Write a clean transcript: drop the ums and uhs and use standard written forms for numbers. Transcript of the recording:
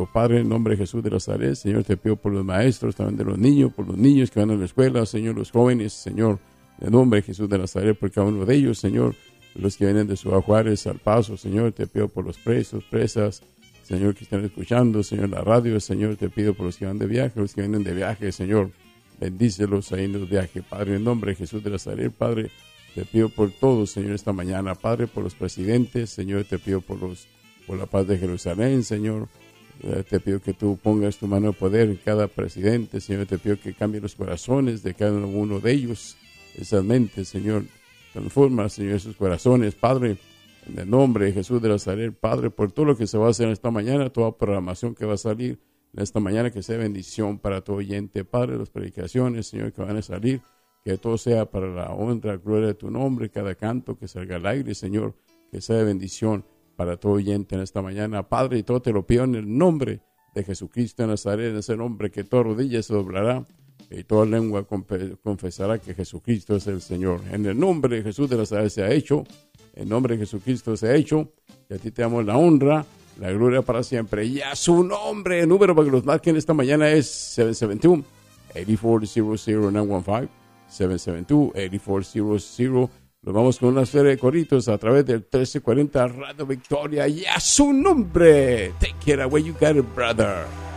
Padre, en el nombre de Jesús de Nazaret, Señor, te pido por los maestros, también de los niños, por los niños que van a la escuela, Señor, los jóvenes, Señor, en el nombre de Jesús de Nazaret, por cada uno de ellos, Señor, los que vienen de Ciudad Juárez al Paso, Señor, te pido por los presos, presas, Señor, que están escuchando, Señor, la radio, Señor, te pido por los que van de viaje, los que vienen de viaje, Señor, bendícelos ahí en los viajes, Padre, en el nombre de Jesús de Nazaret, Padre, te pido por todos, Señor, esta mañana, Padre, por los presidentes, Señor, te pido por la paz de Jerusalén, Señor, te pido que tú pongas tu mano de poder en cada presidente, Señor, te pido que cambie los corazones de cada uno de ellos, esas mentes, Señor, transforma, Señor, esos corazones, Padre, en el nombre de Jesús de Nazaret, Padre, por todo lo que se va a hacer en esta mañana, toda programación que va a salir en esta mañana, que sea bendición para todo oyente, Padre, las predicaciones, Señor, que van a salir, que todo sea para la honra, gloria de tu nombre, cada canto que salga al aire, Señor, que sea de bendición para todo oyente en esta mañana, Padre, y todo te lo pido en el nombre de Jesucristo de Nazaret, en ese nombre que toda rodilla se doblará y toda lengua confesará que Jesucristo es el Señor. En el nombre de Jesús de Nazaret se ha hecho, en nombre de Jesucristo se ha hecho, y a ti te damos la honra, la gloria para siempre, y a su nombre. El número para que los marquen esta mañana es 772-8400915, 772-8400915. Nos vamos con una serie de coritos a través del 1340 Radio Victoria, y a su nombre. Take it away, you got it, brother.